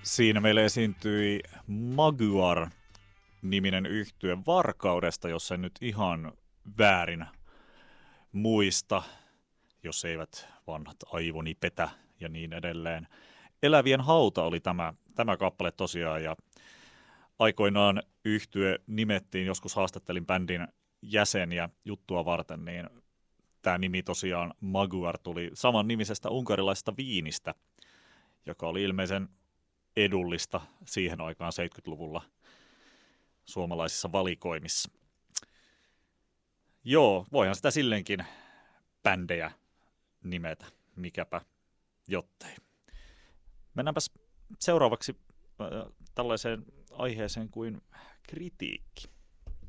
Siinä meille esiintyi Maguar-niminen yhtye Varkaudesta, jos en nyt ihan väärin muista, jos eivät vanhat aivoni petä ja niin edelleen. Elävien hauta oli tämä kappale tosiaan, ja aikoinaan yhtye nimettiin, joskus haastattelin bändin jäseniä juttua varten, niin tämä nimi tosiaan Maguar tuli saman nimisestä unkarilaisesta viinistä, joka oli ilmeisen edullista siihen aikaan 70-luvulla suomalaisissa valikoimissa. Joo, voihan sitä silleenkin bändejä nimetä, mikäpä jottei. Mennäänpäs seuraavaksi tällaiseen aiheeseen kuin kritiikki.